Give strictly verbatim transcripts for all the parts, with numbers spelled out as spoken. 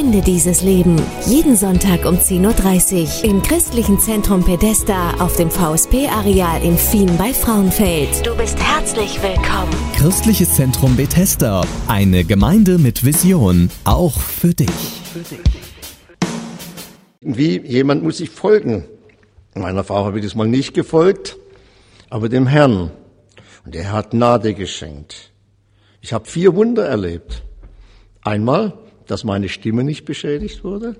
Freunde dieses Leben. Jeden Sonntag um zehn Uhr dreißig im christlichen Zentrum Bethesda auf dem V S P-Areal in Fien bei Frauenfeld. Du bist herzlich willkommen. Christliches Zentrum Bethesda, eine Gemeinde mit Vision, auch für dich. Wie jemand muss sich folgen. Meiner Frau habe ich das mal nicht gefolgt, aber dem Herrn. Und er hat Gnade geschenkt. Ich habe vier Wunder erlebt. Einmal, dass meine Stimme nicht beschädigt wurde.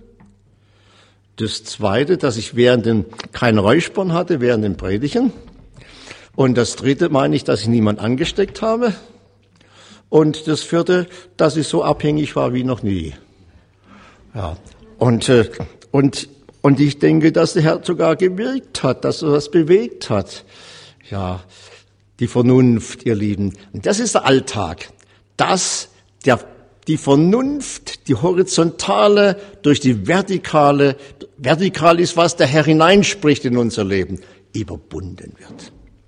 Das zweite, dass ich während dem kein Räuspern hatte, während dem Predigen. Und das dritte meine ich, dass ich niemand angesteckt habe. Und das vierte, dass ich so abhängig war wie noch nie. Ja. Und, äh, und, und ich denke, dass der Herr sogar gewirkt hat, dass er was bewegt hat. Ja. Die Vernunft, ihr Lieben. Und das ist der Alltag. Das, der, die Vernunft, die horizontale durch die vertikale, vertikal ist, was der Herr hineinspricht in unser Leben, überbunden wird.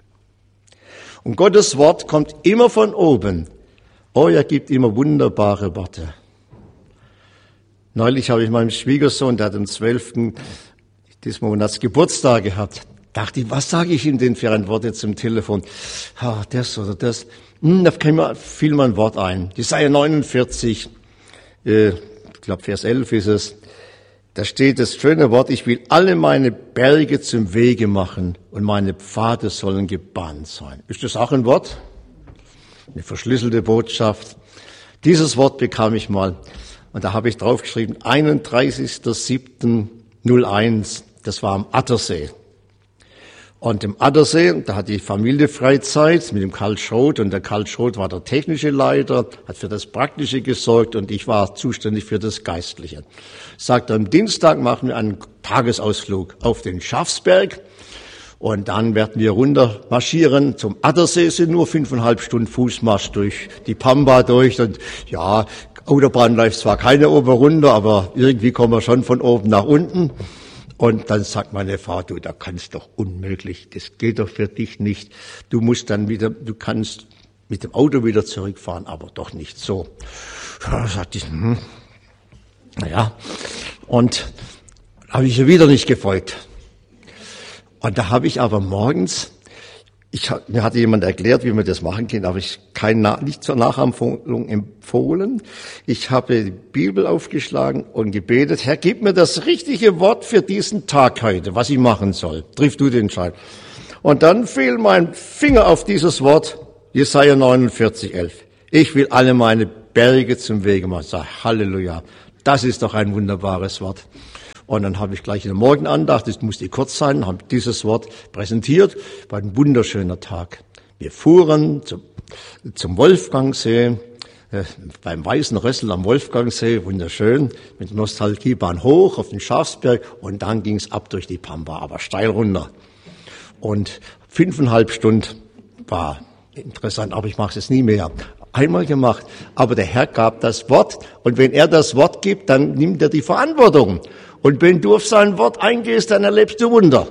Und Gottes Wort kommt immer von oben. Oh, er gibt immer wunderbare Worte. Neulich habe ich meinem Schwiegersohn, der hat am zwölften des Monats Geburtstag gehabt, dachte ich, was sage ich ihm denn für ein Wort jetzt im Telefon? Ah, das oder das. Hm, da fiel mir ein Wort ein. Jesaja neunundvierzig, äh, ich glaube Vers elf ist es. Da steht das schöne Wort, ich will alle meine Berge zum Wege machen und meine Pfade sollen gebahnt sein. Ist das auch ein Wort? Eine verschlüsselte Botschaft. Dieses Wort bekam ich mal. Und da habe ich draufgeschrieben, einunddreißigster siebter null eins. Das war am Attersee. Und im Attersee, da hat die Familie Freizeit mit dem Karl Schroth, und der Karl Schroth war der technische Leiter, hat für das Praktische gesorgt und ich war zuständig für das Geistliche. Sagt er, am Dienstag machen wir einen Tagesausflug auf den Schafsberg und dann werden wir runter marschieren zum Attersee, sind nur fünfeinhalb Stunden Fußmarsch durch die Pampa durch und ja, Autobahn läuft zwar keine oben runter, aber irgendwie kommen wir schon von oben nach unten. Und dann sagt meine Frau, du, da kannst doch unmöglich, das geht doch für dich nicht. Du musst dann wieder, du kannst mit dem Auto wieder zurückfahren, aber doch nicht so. Ja, sagte ich, hm, naja. Und habe ich ihr wieder nicht gefolgt. Und da habe ich aber morgens, ich, mir hatte jemand erklärt, wie man das machen kann, aber ich kein, nicht zur Nachahmung empfohlen. Ich habe die Bibel aufgeschlagen und gebetet, Herr, gib mir das richtige Wort für diesen Tag heute, was ich machen soll. Triff du den Entscheid. Und dann fiel mein Finger auf dieses Wort, Jesaja neunundvierzig, elf. Ich will alle meine Berge zum Wege machen. Sag, Halleluja. Das ist doch ein wunderbares Wort. Und dann habe ich gleich in der Morgenandacht, das musste kurz sein, habe dieses Wort präsentiert. War ein wunderschöner Tag. Wir fuhren zum, zum Wolfgangsee, äh, beim Weißen Rössel am Wolfgangsee, wunderschön, mit der Nostalgiebahn hoch auf den Schafsberg und dann ging es ab durch die Pampa, aber steil runter. Und fünfeinhalb Stunden war interessant, aber ich mache es jetzt nie mehr. Einmal gemacht, aber der Herr gab das Wort und wenn er das Wort gibt, dann nimmt er die Verantwortung. Und wenn du auf sein Wort eingehst, dann erlebst du Wunder.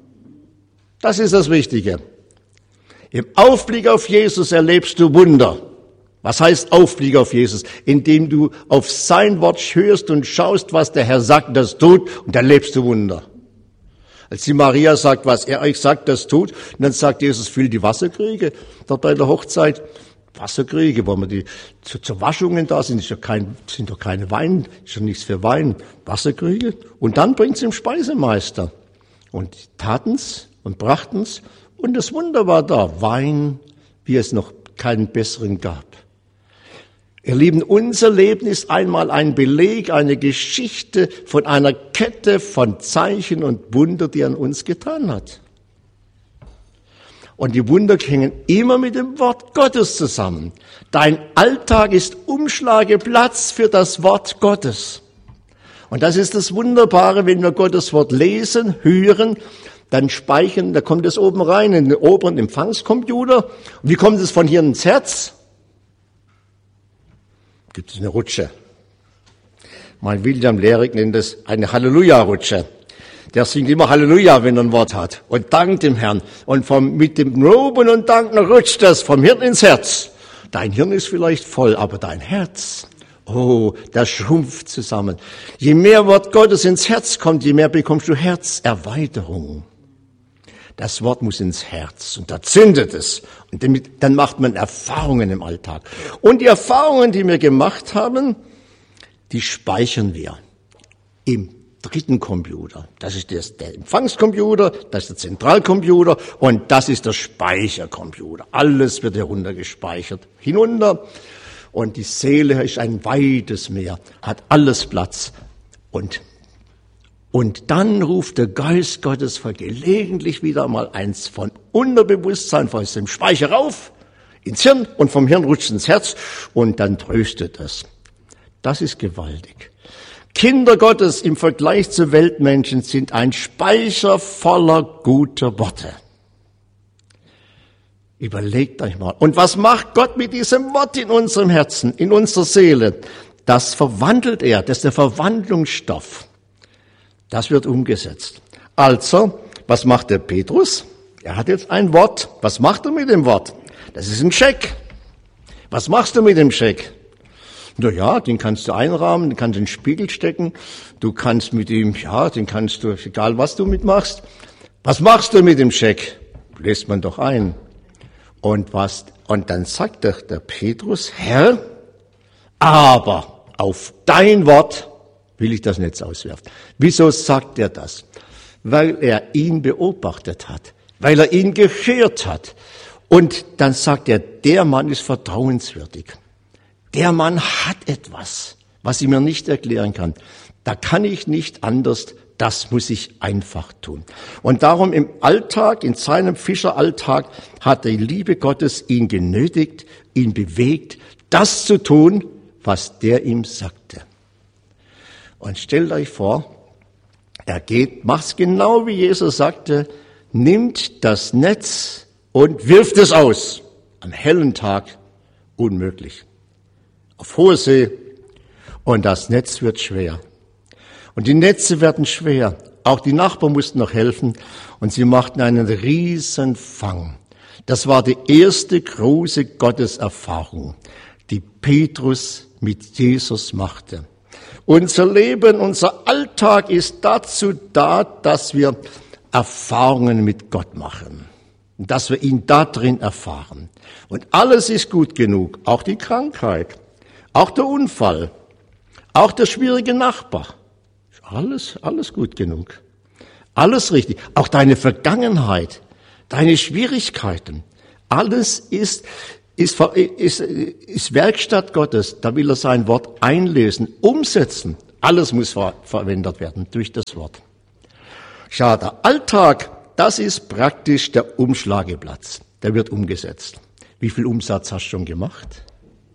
Das ist das Wichtige. Im Aufblick auf Jesus erlebst du Wunder. Was heißt Aufblick auf Jesus? Indem du auf sein Wort hörst und schaust, was der Herr sagt, das tut, und erlebst du Wunder. Als die Maria sagt, was er euch sagt, das tut, und dann sagt Jesus, füllt die Wasserkriege, dort bei der Hochzeit. Wasserkriege, wo wir die zu, zu Waschungen da sind, ist ja kein, sind doch keine Wein, ist ja nichts für Wein, Wasserkriege. Und dann bringt's im Speisemeister. Und die taten's und brachten's und das Wunder war da, Wein, wie es noch keinen besseren gab. Ihr Lieben, unser Leben ist einmal ein Beleg, eine Geschichte von einer Kette von Zeichen und Wunder, die er an uns getan hat. Und die Wunder hängen immer mit dem Wort Gottes zusammen. Dein Alltag ist Umschlageplatz für das Wort Gottes. Und das ist das Wunderbare, wenn wir Gottes Wort lesen, hören, dann speichern, da kommt es oben rein in den oberen Empfangscomputer. Und wie kommt es von hier ins Herz? Gibt es eine Rutsche. Mein William Lehrig nennt es eine Halleluja-Rutsche. Der singt immer Halleluja, wenn er ein Wort hat und dankt dem Herrn. Und vom, mit dem Loben und Danken rutscht das vom Hirn ins Herz. Dein Hirn ist vielleicht voll, aber dein Herz, Oh, das schrumpft zusammen. Je mehr Wort Gottes ins Herz kommt, je mehr bekommst du Herzerweiterung. Das Wort muss ins Herz und da zündet es. Und damit, dann macht man Erfahrungen im Alltag. Und die Erfahrungen, die wir gemacht haben, die speichern wir im dritten Computer. Das ist das, der Empfangscomputer, das ist der Zentralcomputer und das ist der Speichercomputer. Alles wird heruntergespeichert, hinunter. Und die Seele ist ein weites Meer, hat alles Platz. Und, und dann ruft der Geist Gottes gelegentlich wieder mal eins von Unterbewusstsein, von dem Speicher rauf, ins Hirn und vom Hirn rutscht ins Herz und dann tröstet es. Das ist gewaltig. Kinder Gottes im Vergleich zu Weltmenschen sind ein Speicher voller guter Worte. Überlegt euch mal. Und was macht Gott mit diesem Wort in unserem Herzen, in unserer Seele? Das verwandelt er, das ist der Verwandlungsstoff. Das wird umgesetzt. Also, was macht der Petrus? Er hat jetzt ein Wort. Was macht er mit dem Wort? Das ist ein Scheck. Was machst du mit dem Scheck? Na ja, den kannst du einrahmen, den kannst du in den Spiegel stecken. Du kannst mit ihm, ja, den kannst du, egal was du mitmachst. Was machst du mit dem Scheck? Lässt man doch ein. Und was, und dann sagt der, der Petrus, Herr, aber auf dein Wort will ich das Netz auswerfen. Wieso sagt er das? Weil er ihn beobachtet hat, weil er ihn geschert hat. Und dann sagt er, der Mann ist vertrauenswürdig. Der Mann hat etwas, was ich mir nicht erklären kann. Da kann ich nicht anders, das muss ich einfach tun. Und darum im Alltag, in seinem Fischeralltag, hat die Liebe Gottes ihn genötigt, ihn bewegt, das zu tun, was der ihm sagte. Und stellt euch vor, er geht, macht's genau wie Jesus sagte, nimmt das Netz und wirft es aus. Am hellen Tag unmöglich. Auf hoher See und das Netz wird schwer. Und die Netze werden schwer. Auch die Nachbarn mussten noch helfen und sie machten einen riesen Fang. Das war die erste große Gotteserfahrung, die Petrus mit Jesus machte. Unser Leben, unser Alltag ist dazu da, dass wir Erfahrungen mit Gott machen. Dass wir ihn da drin erfahren. Und alles ist gut genug, auch die Krankheit, auch der Unfall, auch der schwierige Nachbar. Alles, alles gut genug. Alles richtig. Auch deine Vergangenheit, deine Schwierigkeiten. Alles ist, ist, ist, ist Werkstatt Gottes. Da will er sein Wort einlesen, umsetzen. Alles muss ver- verwendet werden durch das Wort. Schau, der Alltag, das ist praktisch der Umschlageplatz. Der wird umgesetzt. Wie viel Umsatz hast du schon gemacht?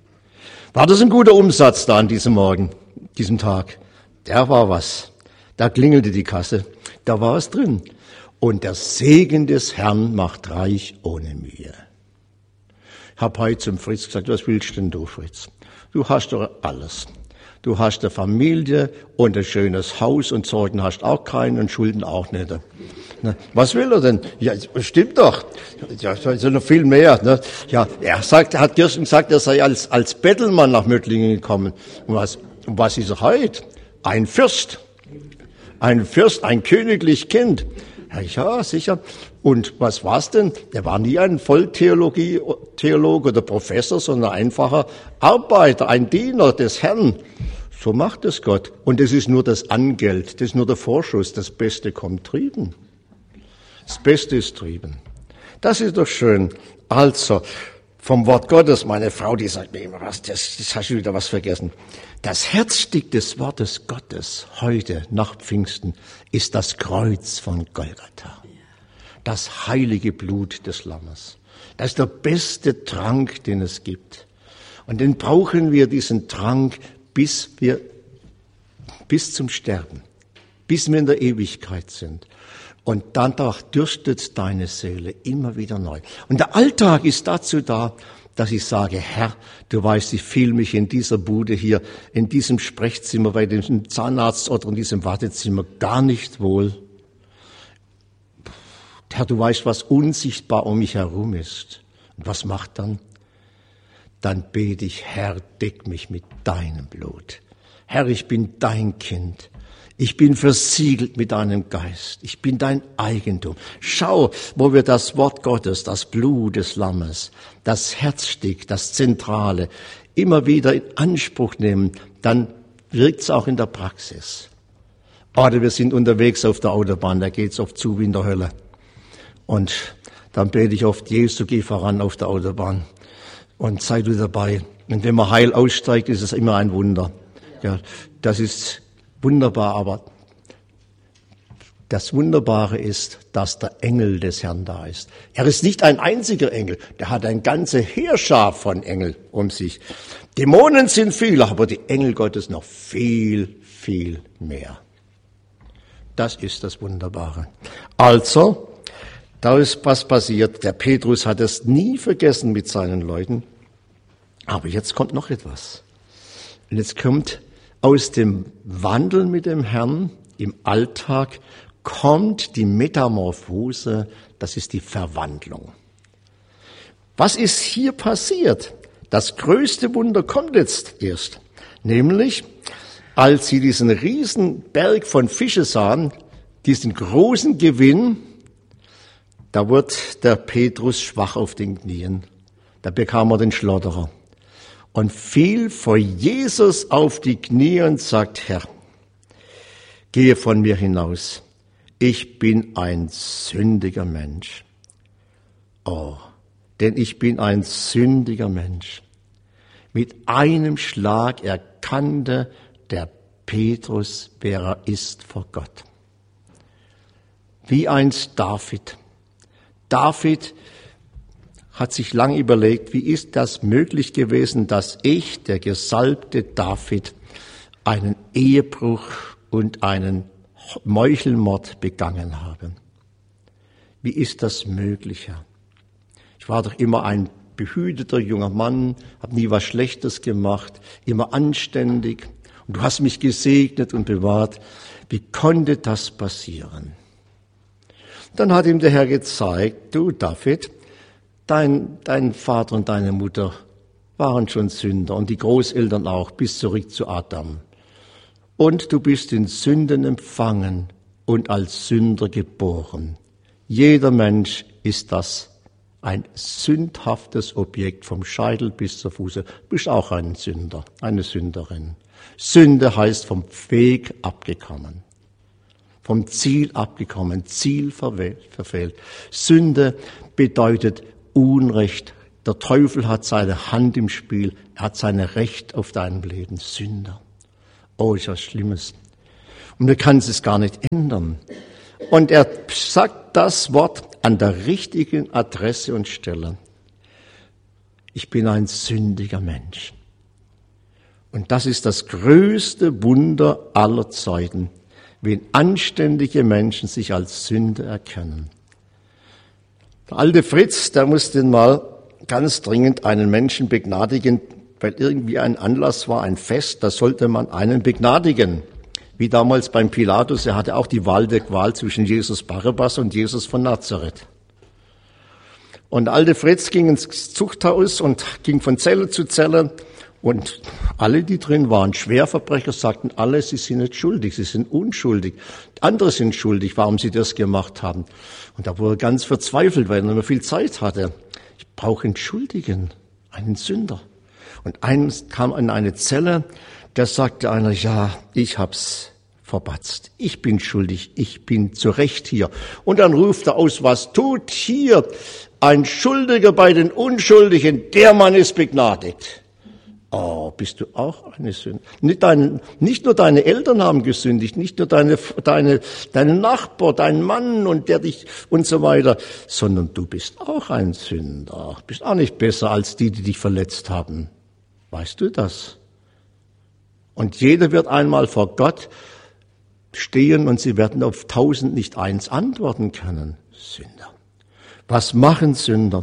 War das ein guter Umsatz da an diesem Morgen, diesem Tag? Der war was. Da klingelte die Kasse. Da war es drin. Und der Segen des Herrn macht reich ohne Mühe. Ich habe heute zum Fritz gesagt, was willst denn du, Fritz? Du hast doch alles. Du hast eine Familie und ein schönes Haus und Sorgen hast auch keinen und Schulden auch nicht. Na, was will er denn? Ja, stimmt doch. Ja, es ist noch viel mehr. Ne? Ja, er sagt, er hat gestern gesagt, er sei als, als Bettelmann nach Möttlingen gekommen. Und was, und was ist er heute? Ein Fürst. Ein Fürst, ein königlich Kind. Ja, sicher. Und was war's denn? Er war nie ein Volltheologie, Theologe oder Professor, sondern ein einfacher Arbeiter, ein Diener des Herrn. So macht es Gott. Und es ist nur das Angeld, das ist nur der Vorschuss. Das Beste kommt trieben. Das Beste ist trieben. Das ist doch schön. Also, vom Wort Gottes, meine Frau, die sagt mir immer was, das, das hast du wieder was vergessen. Das Herzstück des Wortes Gottes heute nach Pfingsten ist das Kreuz von Golgatha. Das heilige Blut des Lammes. Das ist der beste Trank, den es gibt. Und den brauchen wir, diesen Trank, bis wir, bis zum Sterben, bis wir in der Ewigkeit sind. Und danach dürstet deine Seele immer wieder neu. Und der Alltag ist dazu da, dass ich sage, Herr, du weißt, ich fühle mich in dieser Bude hier, in diesem Sprechzimmer, bei dem Zahnarzt oder in diesem Wartezimmer gar nicht wohl. Herr, du weißt, was unsichtbar um mich herum ist. Und was macht dann? dann bete ich, Herr, deck mich mit deinem Blut. Herr, ich bin dein Kind. Ich bin versiegelt mit deinem Geist. Ich bin dein Eigentum. Schau, wo wir das Wort Gottes, das Blut des Lammes, das Herzstück, das Zentrale immer wieder in Anspruch nehmen, dann wirkt es auch in der Praxis. Oder wir sind unterwegs auf der Autobahn, da geht's oft zu wie in der Hölle. Und dann bete ich oft, Jesu, geh voran auf der Autobahn und sei du dabei. Und wenn man heil aussteigt, ist es immer ein Wunder. Ja, das ist wunderbar, aber das Wunderbare ist, dass der Engel des Herrn da ist. Er ist nicht ein einziger Engel, der hat eine ganze Heerschar von Engeln um sich. Dämonen sind viele, aber die Engel Gottes noch viel, viel mehr. Das ist das Wunderbare. Also, da ist was passiert. Der Petrus hat es nie vergessen mit seinen Leuten. Aber jetzt kommt noch etwas. Und jetzt kommt aus dem Wandel mit dem Herrn im Alltag kommt die Metamorphose, das ist die Verwandlung. Was ist hier passiert? Das größte Wunder kommt jetzt erst, nämlich als sie diesen riesen Berg von Fische sahen, diesen großen Gewinn, da wird der Petrus schwach auf den Knien, da bekam er den Schlotterer und fiel vor Jesus auf die Knie und sagt, Herr, gehe von mir hinaus. Ich bin ein sündiger Mensch. Oh, denn ich bin ein sündiger Mensch. Mit einem Schlag erkannte der Petrus, wer er ist vor Gott. Wie einst David. David hat sich lang überlegt, wie ist das möglich gewesen, dass ich, der gesalbte David, einen Ehebruch und einen Meuchelmord begangen habe. Wie ist das möglich, Herr? Ich war doch immer ein behüteter junger Mann, habe nie was Schlechtes gemacht, immer anständig. Und du hast mich gesegnet und bewahrt. Wie konnte das passieren? Dann hat ihm der Herr gezeigt, du David, dein, dein Vater und deine Mutter waren schon Sünder und die Großeltern auch, bis zurück zu Adam. Und du bist in Sünden empfangen und als Sünder geboren. Jeder Mensch ist das, ein sündhaftes Objekt vom Scheitel bis zur Fuße. Du bist auch ein Sünder, eine Sünderin. Sünde heißt vom Weg abgekommen, vom Ziel abgekommen, Ziel verfehlt. Sünde bedeutet Unrecht. Der Teufel hat seine Hand im Spiel, er hat sein Recht auf deinem Leben. Sünder. Oh, ist was Schlimmes. Und du kannst es gar nicht ändern. Und er sagt das Wort an der richtigen Adresse und Stelle. Ich bin ein sündiger Mensch. Und das ist das größte Wunder aller Zeiten, wenn anständige Menschen sich als Sünder erkennen. Der alte Fritz, der musste mal ganz dringend einen Menschen begnadigen, weil irgendwie ein Anlass war, ein Fest, da sollte man einen begnadigen. Wie damals beim Pilatus, er hatte auch die Wahl der Qual zwischen Jesus Barabbas und Jesus von Nazareth. Und der alte Fritz ging ins Zuchthaus und ging von Zelle zu Zelle und alle, die drin waren, Schwerverbrecher, sagten alle, sie sind nicht schuldig, sie sind unschuldig. Andere sind schuldig, warum sie das gemacht haben. Und da wurde er ganz verzweifelt, weil er nicht mehr viel Zeit hatte. Ich brauche einen Schuldigen, einen Sünder. Und eines kam in eine Zelle, da sagte einer, ja, ich hab's verbatzt. Ich bin schuldig, ich bin zu Recht hier. Und dann ruft er aus, was tut hier ein Schuldiger bei den Unschuldigen? Der Mann ist begnadigt. Oh, bist du auch eine Sünde? Nicht, dein, nicht nur deine Eltern haben gesündigt, nicht nur deine, deine, deine Nachbar, dein Mann und der dich und so weiter, sondern du bist auch ein Sünder. Bist auch nicht besser als die, die dich verletzt haben. Weißt du das? Und jeder wird einmal vor Gott stehen und sie werden auf tausend nicht eins antworten können. Sünder. Was machen Sünder?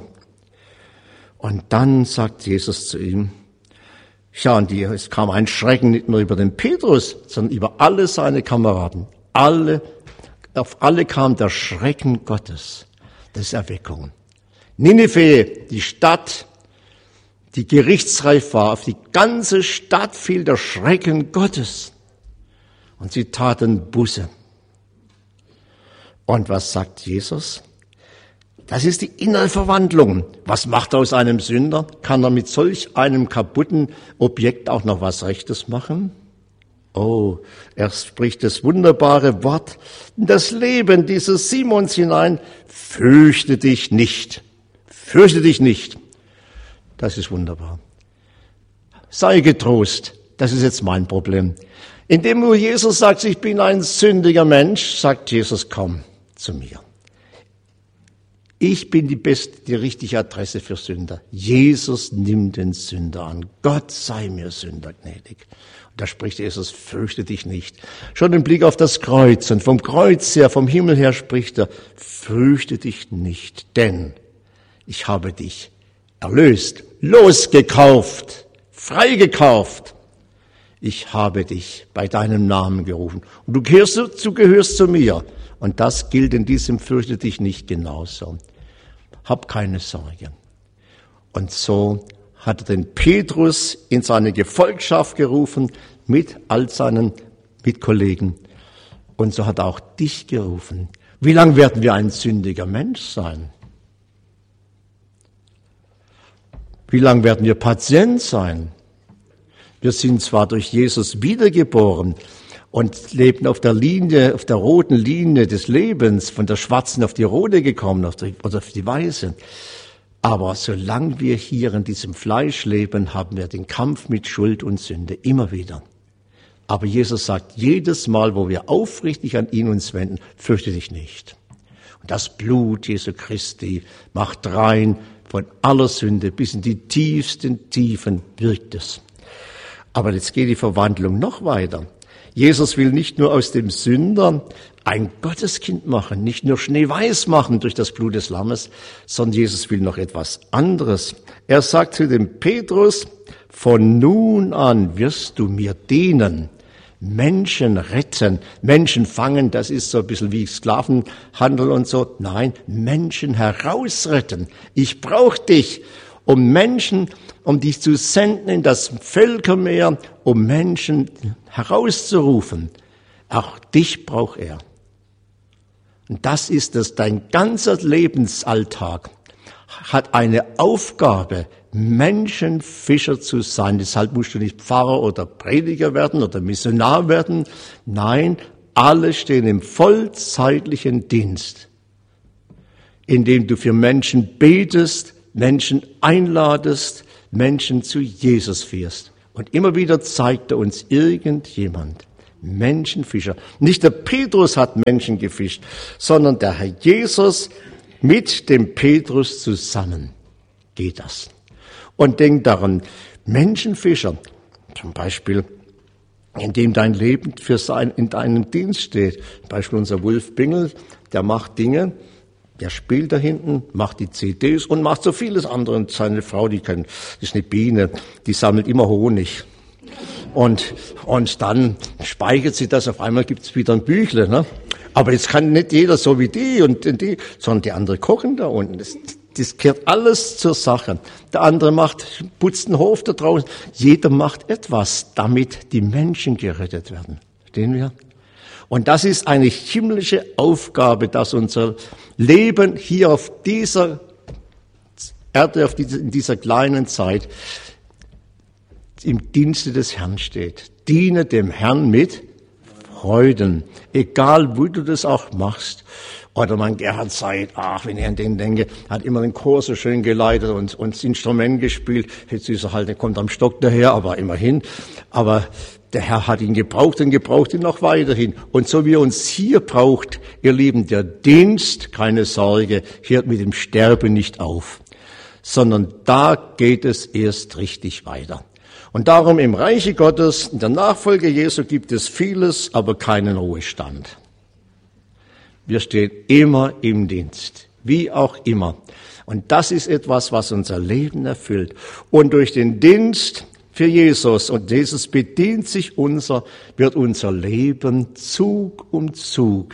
Und dann sagt Jesus zu ihm, schau, und die, es kam ein Schrecken nicht nur über den Petrus, sondern über alle seine Kameraden. Alle, auf alle kam der Schrecken Gottes. Das ist Erweckung. Ninive, die Stadt, die gerichtsreif war. Auf die ganze Stadt fiel der Schrecken Gottes. Und sie taten Buße. Und was sagt Jesus? Das ist die Innerverwandlung. Was macht er aus einem Sünder? Kann er mit solch einem kaputten Objekt auch noch was Rechtes machen? Oh, er spricht das wunderbare Wort in das Leben dieses Simons hinein. Fürchte dich nicht. Fürchte dich nicht. Das ist wunderbar. Sei getrost. Das ist jetzt mein Problem. Indem nur Jesus sagt, ich bin ein sündiger Mensch, sagt Jesus, komm zu mir. Ich bin die beste, die richtige Adresse für Sünder. Jesus nimmt den Sünder an. Gott sei mir Sünder gnädig. Und da spricht Jesus, fürchte dich nicht. Schon im Blick auf das Kreuz und vom Kreuz her, vom Himmel her spricht er, fürchte dich nicht, denn ich habe dich erlöst, losgekauft, freigekauft. Ich habe dich bei deinem Namen gerufen. Und du gehörst, du gehörst zu mir. Und das gilt in diesem Fürchte dich nicht genauso. Hab keine Sorge. Und so hat er den Petrus in seine Gefolgschaft gerufen mit all seinen Mitkollegen. Und so hat er auch dich gerufen. Wie lange werden wir ein sündiger Mensch sein? Wie lange werden wir Patient sein? Wir sind zwar durch Jesus wiedergeboren und leben auf der Linie, auf der roten Linie des Lebens, von der schwarzen auf die rote gekommen, auf die, oder auf die weiße. Aber solange wir hier in diesem Fleisch leben, haben wir den Kampf mit Schuld und Sünde immer wieder. Aber Jesus sagt, jedes Mal, wo wir aufrichtig an ihn uns wenden, fürchte dich nicht. Und das Blut Jesu Christi macht rein von aller Sünde, bis in die tiefsten Tiefen wirkt es. Aber jetzt geht die Verwandlung noch weiter. Jesus will nicht nur aus dem Sünder ein Gotteskind machen, nicht nur schneeweiß machen durch das Blut des Lammes, sondern Jesus will noch etwas anderes. Er sagt zu dem Petrus, von nun an wirst du mir dienen, Menschen retten, Menschen fangen, das ist so ein bisschen wie Sklavenhandel und so. Nein, Menschen herausretten. Ich brauche dich, um Menschen, um dich zu senden in das Völkermeer, um Menschen herauszurufen. Auch dich braucht er. Und das ist es, dein ganzer Lebensalltag hat eine Aufgabe, Menschenfischer zu sein. Deshalb musst du nicht Pfarrer oder Prediger werden oder Missionar werden. Nein, alle stehen im vollzeitlichen Dienst, indem du für Menschen betest, Menschen einladest, Menschen zu Jesus führst. Und immer wieder zeigt er uns irgendjemand, Menschenfischer. Nicht der Petrus hat Menschen gefischt, sondern der Herr Jesus mit dem Petrus zusammen geht das. Und denk daran, Menschenfischer, zum Beispiel, indem dein Leben für sein, in deinem Dienst steht. Zum Beispiel unser Wolf Bingel, der macht Dinge, der spielt da hinten, macht die C Ds und macht so vieles andere. Und seine Frau, die kann, die ist eine Biene, die sammelt immer Honig. Und, und dann speichert sie das, auf einmal gibt's wieder ein Büchle, ne? Aber jetzt kann nicht jeder so wie die und die, sondern die andere kochen da unten. Das, das gehört alles zur Sache. Der andere macht, putzt den Hof da draußen. Jeder macht etwas, damit die Menschen gerettet werden. Verstehen wir? Und das ist eine himmlische Aufgabe, dass unser Leben hier auf dieser Erde, auf dieser, in dieser kleinen Zeit im Dienste des Herrn steht. Diene dem Herrn mit Freuden, egal wo du das auch machst. Oder mein Gerhard Seid, ach, wenn ich an den denke, hat immer den Chor so schön geleitet und, und das Instrument gespielt. Jetzt ist er halt, der kommt am Stock daher, aber immerhin. Aber der Herr hat ihn gebraucht und gebraucht ihn noch weiterhin. Und so wie er uns hier braucht, ihr Lieben, der Dienst, keine Sorge, hört mit dem Sterben nicht auf, sondern da geht es erst richtig weiter. Und darum im Reiche Gottes, in der Nachfolge Jesu gibt es vieles, aber keinen Ruhestand. Wir stehen immer im Dienst, wie auch immer. Und das ist etwas, was unser Leben erfüllt. Und durch den Dienst für Jesus, und Jesus bedient sich unser, wird unser Leben Zug um Zug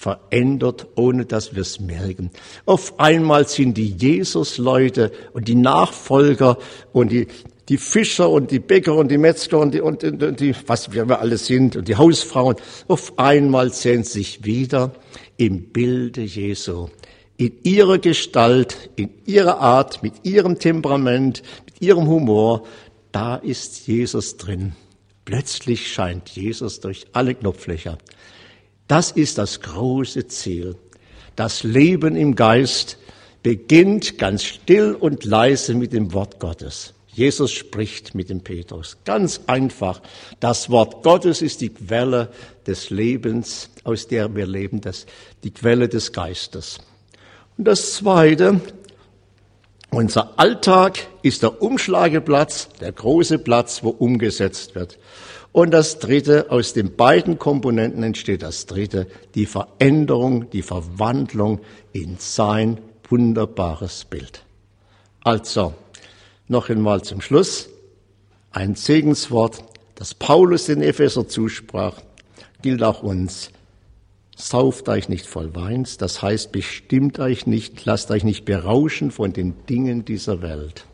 verändert, ohne dass wir es merken. Auf einmal sind die Jesus-Leute und die Nachfolger und die, die Fischer und die Bäcker und die Metzger und die, und, und die, was wir alle sind, und die Hausfrauen, auf einmal sehen sie sich wieder im Bilde Jesu. In ihrer Gestalt, in ihrer Art, mit ihrem Temperament, mit ihrem Humor, da ist Jesus drin. Plötzlich scheint Jesus durch alle Knopflöcher. Das ist das große Ziel. Das Leben im Geist beginnt ganz still und leise mit dem Wort Gottes. Jesus spricht mit dem Petrus. Ganz einfach. Das Wort Gottes ist die Quelle des Lebens, aus der wir leben, das, die Quelle des Geistes. Und das Zweite, unser Alltag ist der Umschlageplatz, der große Platz, wo umgesetzt wird. Und das Dritte, aus den beiden Komponenten entsteht das Dritte, die Veränderung, die Verwandlung in sein wunderbares Bild. Also, noch einmal zum Schluss, ein Segenswort, das Paulus den Epheser zusprach, gilt auch uns. Sauft euch nicht voll Weins, das heißt, bestimmt euch nicht, lasst euch nicht berauschen von den Dingen dieser Welt,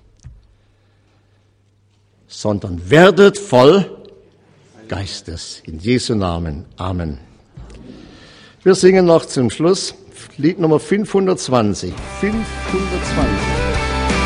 sondern werdet voll Geistes. In Jesu Namen. Amen. Wir singen noch zum Schluss Lied Nummer fünfhundertzwanzig. fünfhundertzwanzig.